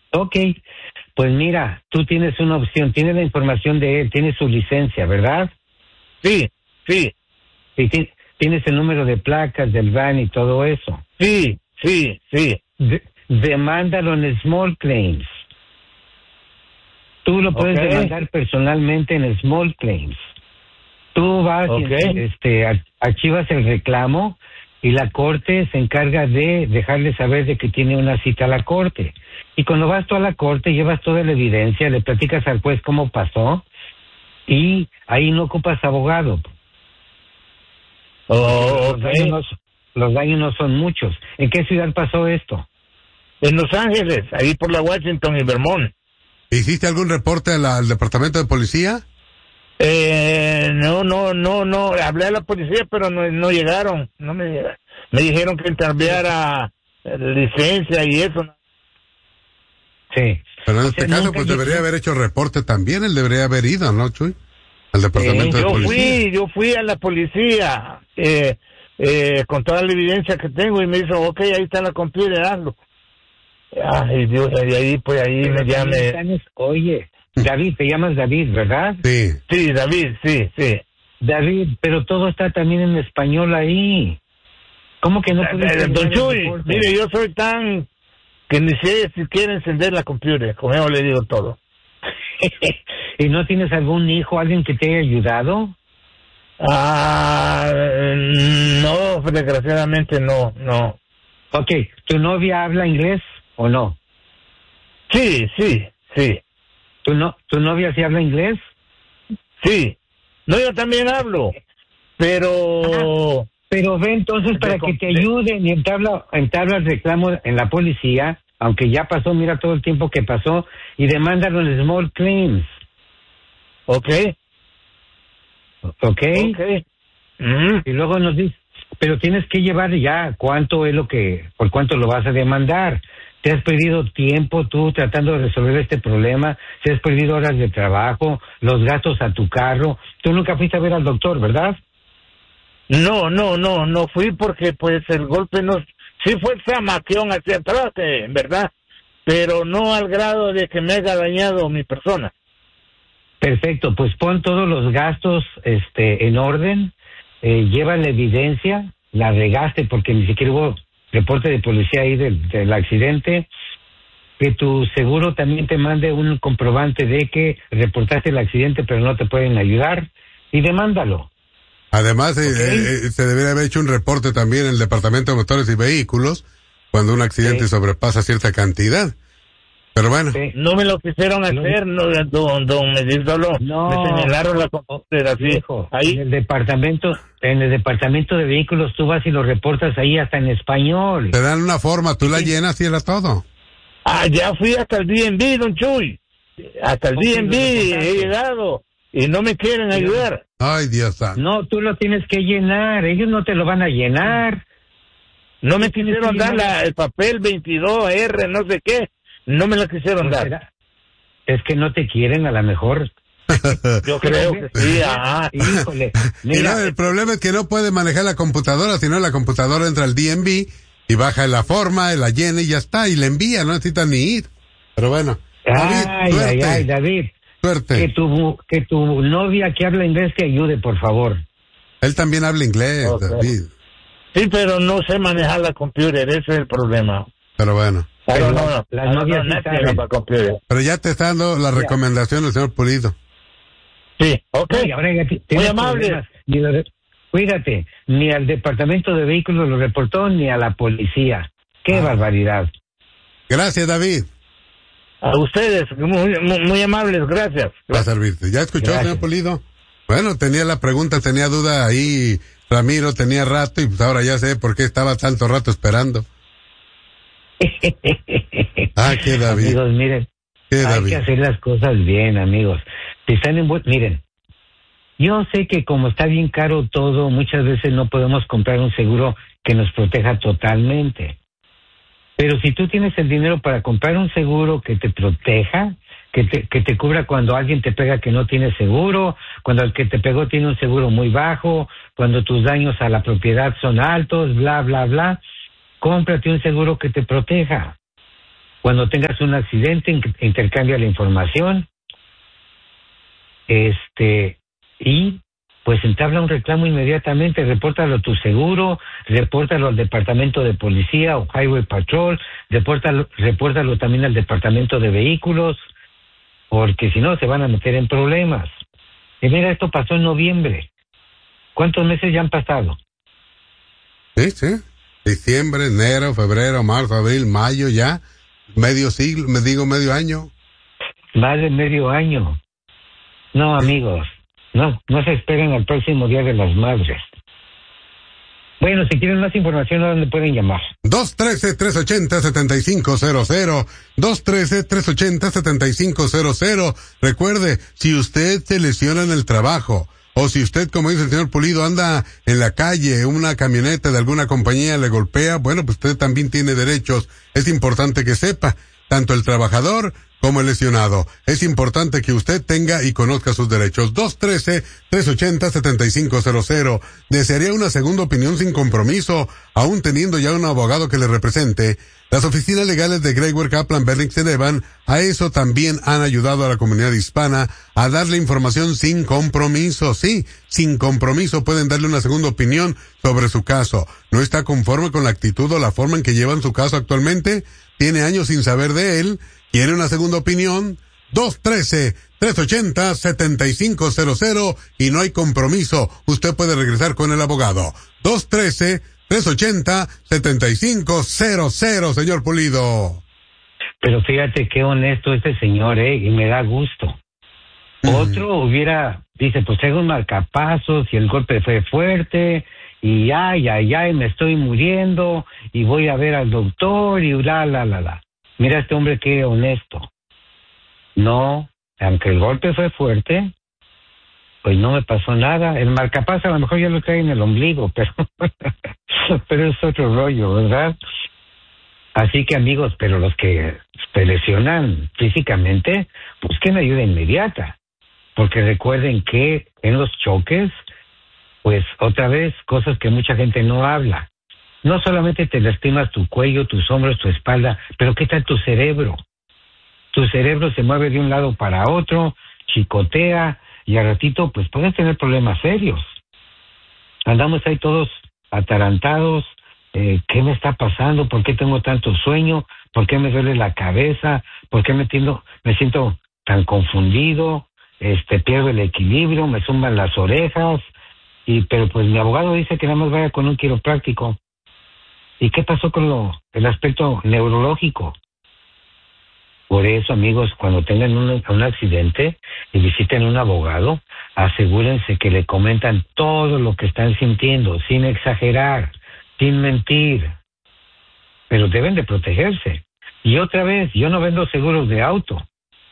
Ok, pues mira, tú tienes una opción, tienes la información de él, tienes su licencia, ¿verdad? Sí, sí, Y tienes el número de placas del van y todo eso. sí, sí, sí. Demándalo en Small Claims. Tú lo puedes demandar personalmente en Small Claims. Tú vas y archivas el reclamo y la corte se encarga de dejarle saber de que tiene una cita a la corte. Y cuando vas tú a la corte, llevas toda la evidencia, le platicas al juez cómo pasó y ahí no ocupas abogado. Los daños no son muchos. ¿En qué ciudad pasó esto? En Los Ángeles, ahí por la Washington y Vermont. ¿Hiciste algún reporte al departamento de policía? No. Hablé a la policía, pero no llegaron. No me llegaron. Me dijeron que interviara licencia y eso. Sí. Pero en este caso, pues debería haber hecho reporte también. Él debería haber ido, ¿no, Chuy? Al departamento de policía. Yo fui a la policía con toda la evidencia que tengo y me dijo, ok, ahí está la computer, hazlo. Ay, Dios, y ahí, pues ahí me llamé. Oye, David, te llamas David, ¿verdad? Sí. Sí, David, sí. David, pero todo está también en español ahí. ¿Cómo que no puedes? Don Chuy, mire, yo soy tan que ni sé si quiere encender la computer, con eso le digo todo. ¿Y no tienes algún hijo, alguien que te haya ayudado? No, desgraciadamente no. Ok, ¿tu novia habla inglés o no? Sí. ¿Tu novia sí habla inglés? Sí. No, yo también hablo, pero... Pero ve entonces para que te ayuden y entabla el reclamo en la policía, aunque ya pasó, mira todo el tiempo que pasó, y demándalo en Small Claims. Ok. Y luego nos dice, pero tienes que llevar ya por cuánto lo vas a demandar. Te has perdido tiempo tú tratando de resolver este problema, te has perdido horas de trabajo, los gastos a tu carro. Tú nunca fuiste a ver al doctor, ¿verdad? No fui porque pues el golpe sí fue el zamaqueón hacia atrás, ¿verdad? Pero no al grado de que me haya dañado mi persona. Perfecto, pues pon todos los gastos en orden, lleva la evidencia, la regaste porque ni siquiera hubo reporte de policía ahí del accidente, que tu seguro también te mande un comprobante de que reportaste el accidente pero no te pueden ayudar y demándalo. Además, se debería haber hecho un reporte también en el Departamento de Motores y Vehículos cuando un accidente sobrepasa cierta cantidad. Pero bueno. No me lo quisieron hacer, me señalaron la computadora así. Ahí. En el departamento de vehículos tú vas y lo reportas ahí hasta en español. Te dan una forma, tú la llenas y era todo. Ya fui hasta el DMV, don Chuy. Hasta el DMV he llegado y no me quieren ayudar. Ay, Dios santo. No, tú lo tienes que llenar, ellos no te lo van a llenar. No me quisieron dar el papel 22R, no sé qué. No me lo quisieron dar. Es que no te quieren, a lo mejor. Yo creo que sí. Híjole. Mira, el problema es que no puede manejar la computadora, sino la computadora entra al DMV y baja la forma, la llena y ya está, y la envía, no necesita ni ir. Pero bueno. David. Suerte. Que tu novia que habla inglés te ayude, por favor. Él también habla inglés, David. Sí, pero no sé manejar la computadora, ese es el problema. Pero bueno. Las novias Pero ya te está dando la recomendación del señor Pulido. Sí, ok. Ahora ya muy amable. Cuídate, ni al departamento de vehículos lo reportó, ni a la policía. ¡Qué barbaridad! Gracias, David. A ustedes, muy amables, gracias. Va a servirte. ¿Ya escuchó, señor Pulido? Bueno, tenía la pregunta, tenía duda ahí, Ramiro, tenía rato, y pues ahora ya sé por qué estaba tanto rato esperando. ¿Qué David? Amigos, miren, hay que hacer las cosas bien, amigos. Si están miren, yo sé que como está bien caro todo, muchas veces no podemos comprar un seguro que nos proteja totalmente. Pero si tú tienes el dinero para comprar un seguro que te proteja, que te cubra cuando alguien te pega que no tiene seguro, cuando el que te pegó tiene un seguro muy bajo, cuando tus daños a la propiedad son altos, bla, bla, bla, cómprate un seguro que te proteja. Cuando tengas un accidente, intercambia la información, y pues entabla un reclamo inmediatamente, repórtalo a tu seguro, repórtalo al departamento de policía o Highway Patrol, repórtalo también al departamento de vehículos, porque si no se van a meter en problemas. Y mira, esto pasó en noviembre. ¿Cuántos meses ya han pasado? Sí. Diciembre, enero, febrero, marzo, abril, mayo, ya. Medio siglo, medio año. Más de medio año. No, amigos, no se esperen al próximo Día de las Madres. Bueno, si quieren más información, ¿a dónde pueden llamar? 213-380-7500. 213-380-7500. Recuerde, si usted se lesiona en el trabajo, o si usted, como dice el señor Pulido, anda en la calle, una camioneta de alguna compañía le golpea, bueno, pues usted también tiene derechos. Es importante que sepa, tanto el trabajador como el lesionado. Es importante que usted tenga y conozca sus derechos. 213-380-7500. ¿Desearía una segunda opinión sin compromiso, aún teniendo ya un abogado que le represente? Las oficinas legales de Gregory Kaplan, Bennington Evans, a eso también han ayudado a la comunidad hispana a darle información sin compromiso. Sí, sin compromiso pueden darle una segunda opinión sobre su caso. ¿No está conforme con la actitud o la forma en que llevan su caso actualmente? ¿Tiene años sin saber de él? ¿Quiere una segunda opinión? 213-380-7500 y no hay compromiso. Usted puede regresar con el abogado. 213-380-7500, señor Pulido. Pero fíjate qué honesto este señor, y me da gusto. Otro dice, pues tengo un marcapasos y el golpe fue fuerte y ay, me estoy muriendo y voy a ver al doctor y la. Mira este hombre qué honesto. No, aunque el golpe fue fuerte, pues no me pasó nada. El marcapasos a lo mejor ya lo trae en el ombligo, pero es otro rollo, ¿verdad? Así que amigos, pero los que se lesionan físicamente, busquen ayuda inmediata. Porque recuerden que en los choques, pues otra vez, cosas que mucha gente no habla. No solamente te lastimas tu cuello, tus hombros, tu espalda, pero ¿qué tal tu cerebro? Tu cerebro se mueve de un lado para otro, chicotea, y al ratito, pues puedes tener problemas serios. Andamos ahí todos atarantados. ¿Qué me está pasando? ¿Por qué tengo tanto sueño? ¿Por qué me duele la cabeza? ¿Por qué me siento tan confundido? Pierdo el equilibrio, me zumban las orejas, pero pues mi abogado dice que nada más vaya con un quiropráctico. ¿Y qué pasó con el aspecto neurológico? Por eso, amigos, cuando tengan un accidente y visiten un abogado, asegúrense que le comentan todo lo que están sintiendo, sin exagerar, sin mentir. Pero deben de protegerse. Y otra vez, yo no vendo seguros de auto.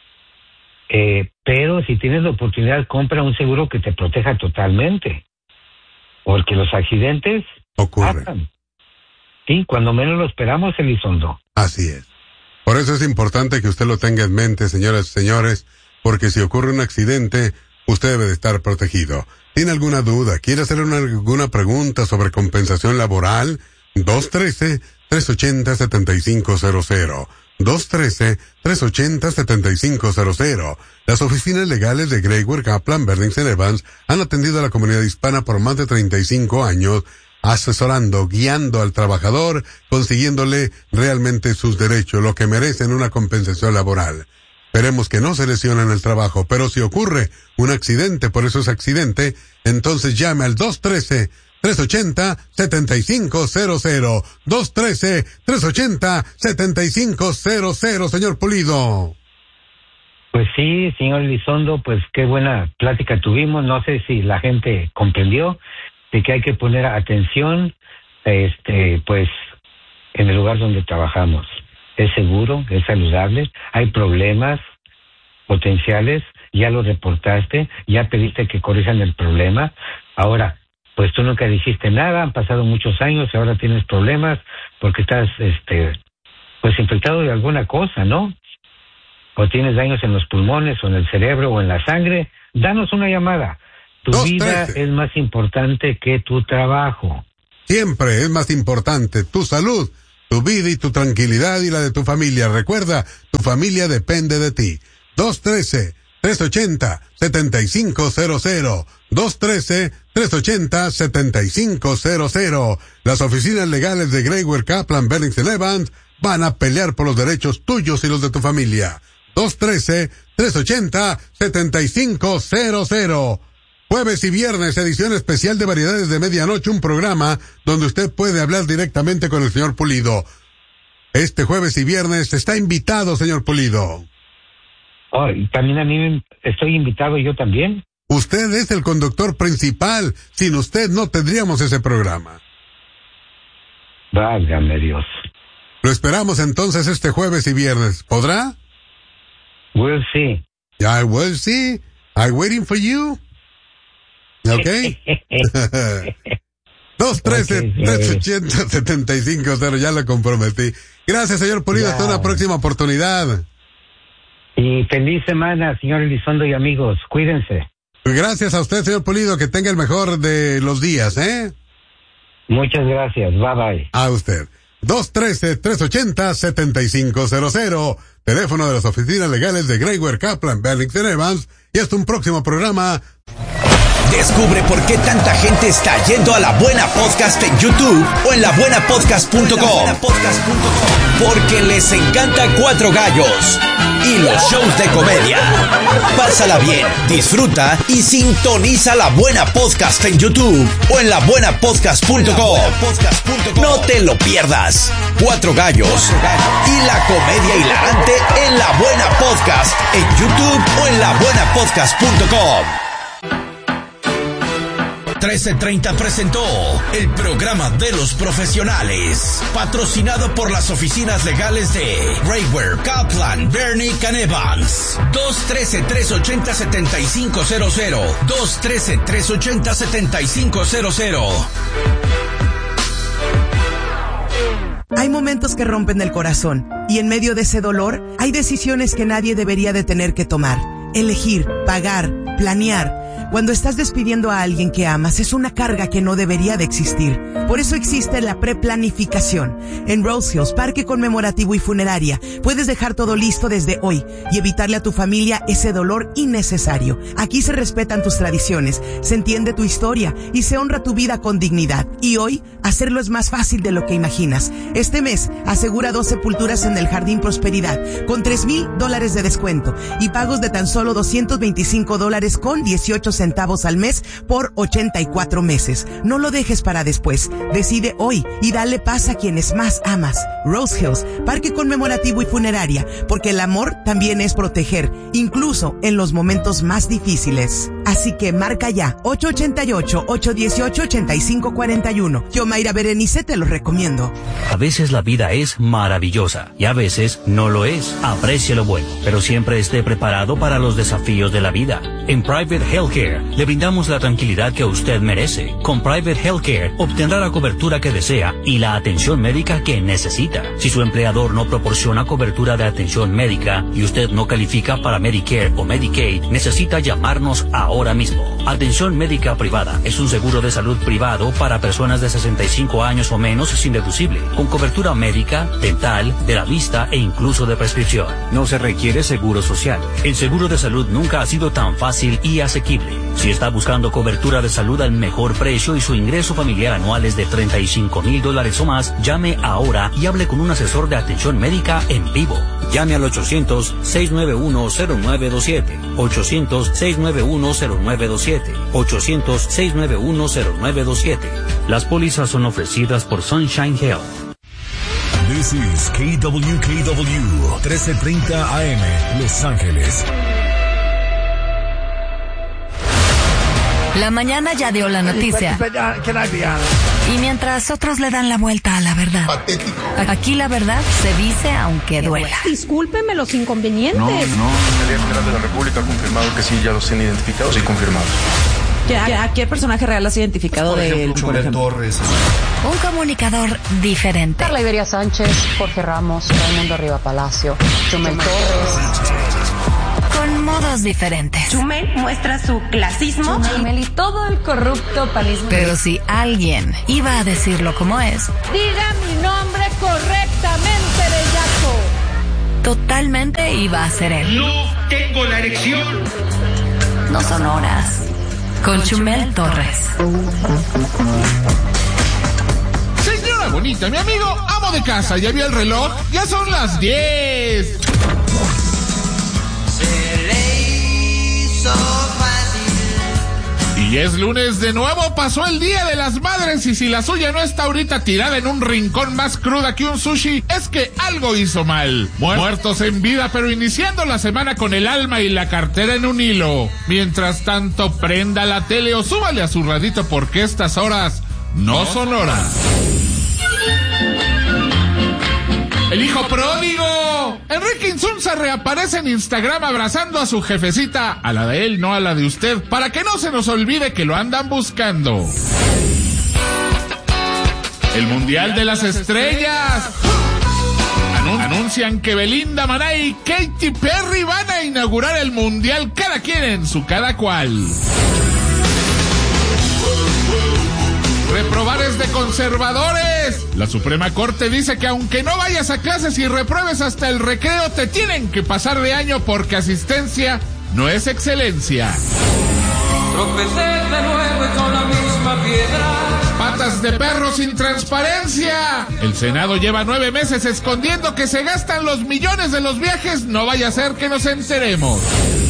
Pero si tienes la oportunidad, compra un seguro que te proteja totalmente. Porque los accidentes ocurren. Sí, cuando menos lo esperamos, Elizondo. Así es. Por eso es importante que usted lo tenga en mente, señoras y señores, porque si ocurre un accidente, usted debe de estar protegido. ¿Tiene alguna duda? ¿Quiere hacer alguna pregunta sobre compensación laboral? 213-380-7500. 213-380-7500. Las oficinas legales de Gregory Kaplan, Bennington Evans han atendido a la comunidad hispana por más de 35 años, asesorando, guiando al trabajador, consiguiéndole realmente sus derechos, lo que merecen una compensación laboral. Esperemos que no se lesione en el trabajo, pero si ocurre un accidente, por eso es accidente, entonces llame al 213-380-7500. 213-380-7500, señor Pulido. Pues sí, señor Elizondo, pues qué buena plática tuvimos. No sé si la gente comprendió de que hay que poner atención, pues, en el lugar donde trabajamos. Es seguro, es saludable, hay problemas potenciales, ya lo reportaste, ya pediste que corrijan el problema. Ahora, pues tú nunca dijiste nada, han pasado muchos años y ahora tienes problemas porque estás, pues infectado de alguna cosa, ¿no? O tienes daños en los pulmones o en el cerebro o en la sangre. Danos una llamada. Tu vida es más importante que tu trabajo. Siempre es más importante tu salud tu vida y tu tranquilidad y la de tu familia. Recuerda, tu familia depende de ti. 213-380-7500. 213-380-7500. Las oficinas legales de Graywear, Kaplan, Bennington Evans van a pelear por los derechos tuyos y los de tu familia. 213-380-7500. Jueves y viernes, edición especial de Variedades de Medianoche, un programa donde usted puede hablar directamente con el señor Pulido. Este jueves y viernes está invitado, señor Pulido. Oh, y también a mí estoy invitado yo también. Usted es el conductor principal. Sin usted no tendríamos ese programa. Válgame Dios. Lo esperamos entonces este jueves y viernes. ¿Podrá? We'll see. I will see. I'm waiting for you. Okay. 213-380-7500, ya lo comprometí. Gracias, señor Pulido, hasta una próxima oportunidad. Y feliz semana, señor Elizondo y amigos, cuídense. Gracias a usted, señor Pulido, que tenga el mejor de los días, ¿eh? Muchas gracias, bye bye. A usted. 213-380-7500, teléfono de las oficinas legales de Graywear, Kaplan, Bennington Evans, y hasta un próximo programa. Descubre por qué tanta gente está yendo a La Buena Podcast en YouTube o en labuenapodcast.com. Porque les encanta Cuatro Gallos y los shows de comedia. Pásala bien, disfruta y sintoniza La Buena Podcast en YouTube o en labuenapodcast.com. No te lo pierdas. Cuatro Gallos y la comedia hilarante en La Buena Podcast en YouTube o en labuenapodcast.com. 1330 presentó el programa de los profesionales, patrocinado por las oficinas legales de Graywear, Kaplan, Bennington Evans. 213-380-7500. 213-380-7500. Hay momentos que rompen el corazón y en medio de ese dolor hay decisiones que nadie debería de tener que tomar. Elegir, pagar, planear. Cuando estás despidiendo a alguien que amas, es una carga que no debería de existir. Por eso existe la preplanificación. En Rose Hills, Parque Conmemorativo y Funeraria, puedes dejar todo listo desde hoy y evitarle a tu familia ese dolor innecesario. Aquí se respetan tus tradiciones, se entiende tu historia y se honra tu vida con dignidad. Y hoy, hacerlo es más fácil de lo que imaginas. Este mes, asegura 2 sepulturas en el Jardín Prosperidad, con $3,000 de descuento y pagos de tan solo $225 con 18 centavos al mes por 84 meses. No lo dejes para después. Decide hoy y dale paz a quienes más amas. Rose Hills, Parque Conmemorativo y Funeraria, porque el amor también es proteger, incluso en los momentos más difíciles. Así que marca ya 888-818-8541. Yo, Mayra Berenice, te lo recomiendo. A veces la vida es maravillosa y a veces no lo es. Aprecie lo bueno, pero siempre esté preparado para los desafíos de la vida. En Private Healthcare le brindamos la tranquilidad que usted merece. Con Private Healthcare obtendrá la cobertura que desea y la atención médica que necesita. Si su empleador no proporciona cobertura de atención médica y usted no califica para Medicare o Medicaid, necesita llamarnos ahora mismo. Atención médica privada es un seguro de salud privado para personas de 65 años o menos sin deducible, con cobertura médica, dental, de la vista e incluso de prescripción. No se requiere seguro social. El seguro de salud nunca ha sido tan fácil y asequible. Si está buscando cobertura de salud al mejor precio y su ingreso familiar anual es de $35,000 o más, llame ahora y hable con un asesor de atención médica en vivo. Llame al 800-691-0927. 800-691-0927. 800-691-0927. Las pólizas son ofrecidas por Sunshine Health. This is KWKW 1330 AM, Los Ángeles. La mañana ya dio la noticia. Y mientras otros le dan la vuelta a la verdad. Patético. Aquí la verdad se dice aunque duela. Discúlpeme los inconvenientes. No. El General de la República ha confirmado que sí, ya los tienen identificados y confirmados. ¿A qué personaje real has identificado de él? Chumel Torres. Un comunicador diferente. Carla Iberia Sánchez, Jorge Ramos, Raimundo Riva Palacio, Chumel Torres. Con modos diferentes. Chumel muestra su clasismo. Chumel y todo el corrupto panismo. Pero si alguien iba a decirlo como es, diga mi nombre correcto. totalmente iba a ser él. No tengo la erección. No son horas. Con Chumel Torres. Señora bonita, mi amigo, amo de casa, ¿ya vio el reloj? Ya son las 10. Y es lunes de nuevo, pasó el Día de las Madres y si la suya no está ahorita tirada en un rincón más cruda que un sushi, es que algo hizo mal. Muertos en vida, pero iniciando la semana con el alma y la cartera en un hilo. Mientras tanto, prenda la tele o súbale a su radito porque estas horas no son horas. El hijo pródigo. Enrique Insunza reaparece en Instagram abrazando a su jefecita, a la de él, no a la de usted, para que no se nos olvide que lo andan buscando. El Mundial de las Estrellas. Anuncian que Belinda, Maná y Katy Perry van a inaugurar el Mundial, cada quien en su cada cual. Reprobar es de conservadores. La Suprema Corte dice que aunque no vayas a clases y repruebes hasta el recreo, te tienen que pasar de año porque asistencia no es excelencia. Tropecé de nuevo con la misma piedra. Patas de perro sin transparencia. El Senado lleva 9 meses escondiendo que se gastan los millones de los viajes. No vaya a ser que nos enteremos.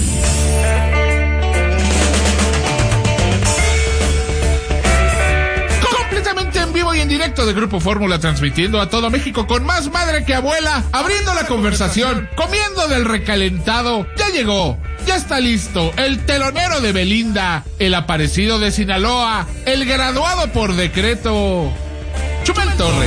En vivo y en directo de Grupo Fórmula, transmitiendo a todo México con más madre que abuela, abriendo la conversación, comiendo del recalentado. Ya llegó, ya está listo, el telonero de Belinda, el aparecido de Sinaloa, el graduado por decreto, Chumel Torres.